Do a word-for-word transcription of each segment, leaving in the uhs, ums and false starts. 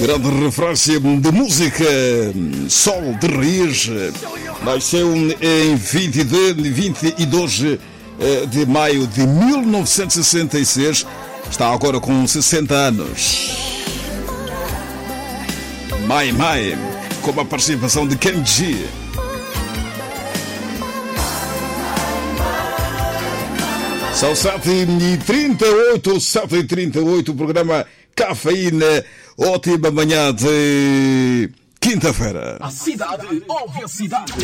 Grande referência de música, Sol de Reis, nasceu em vinte e dois de maio de mil novecentos e sessenta e seis, está agora com sessenta anos. Mai Mai, com a participação de Kenji. São sete e trinta e oito, sete e trinta e oito, o programa Cafeína, ótima manhã de quinta-feira. A cidade ouve a cidade.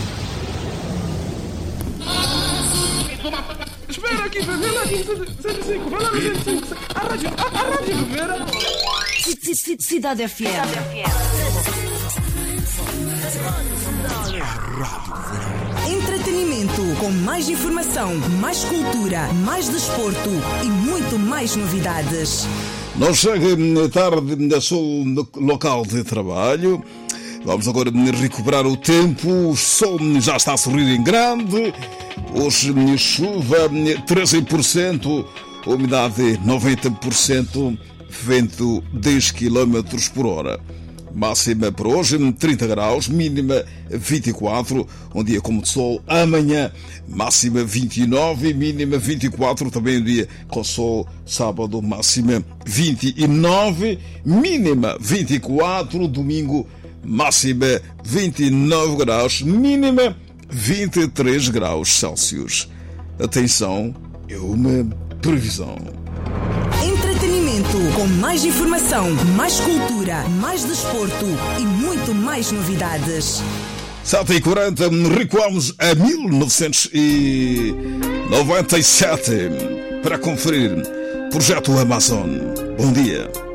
Espera aqui, vê lá aqui, cento e cinco, vai lá no cento e cinco. A rádio, a rádio, Vera. Cidade F M. Entretenimento, com mais informação, mais cultura, mais desporto e muito mais novidades. Não chega tarde da sua local de trabalho. Vamos agora recuperar o tempo. O sol já está a sorrir em grande. Hoje chuva treze por cento, umidade noventa por cento, vento dez quilômetros por hora. Máxima para hoje trinta graus, mínima vinte e quatro, um dia como de sol. Amanhã máxima vinte e nove, mínima vinte e quatro, também um dia com sol. Sábado máxima vinte e nove, mínima vinte e quatro, domingo máxima vinte e nove graus, mínima vinte e três graus Celsius. Atenção, é uma previsão. Entretenimento, com mais informação, mais cultura, mais desporto e muito mais novidades. sete e quarenta, recuamos a mil novecentos e noventa e sete para conferir Projeto Amazon. Bom dia.